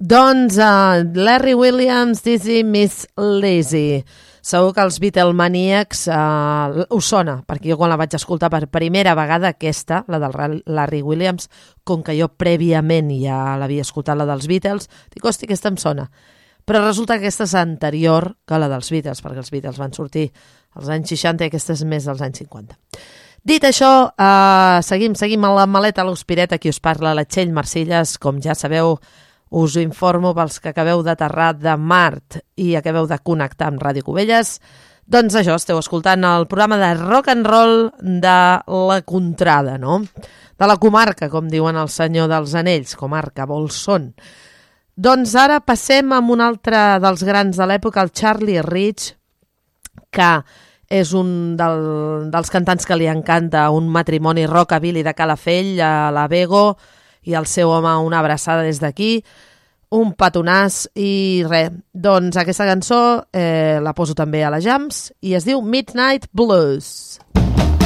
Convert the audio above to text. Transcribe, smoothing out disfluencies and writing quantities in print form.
Doncs Larry Williams, Dizzy Miss Lazy. Segur que els Beatlemaníacs us sona, perquè jo quan la vaig escoltar per primera vegada aquesta, la del Larry Williams, com que jo prèviament ja l'havia escoltat, la dels Beatles, dic, hosti, aquesta em sona. Però resulta que aquesta és anterior que la dels Beatles, perquè els Beatles van sortir als anys 60 i aquesta és més dels anys 50. Dit això, seguim a la maleta a l'Hospireta, qui us parla, la Txell Marcilles, com ja sabeu, us ho informo pels que acabeu d'aterrar de Mart i acabeu de connectar amb Ràdio Cubelles. Doncs això, esteu escoltant el programa de rock and roll de la Contrada, no? De la comarca, com diuen el senyor dels Anells, comarca, Bolson. Doncs ara passem amb un altre dels grans de l'època, el Charlie Rich, que és un dels cantants que li encanta un matrimoni rockabilly de Calafell, a la Bego, i el seu home una abraçada des d'aquí, un petonàs i res. Doncs aquesta cançó la poso també a la Jams i es diu Midnight Blues.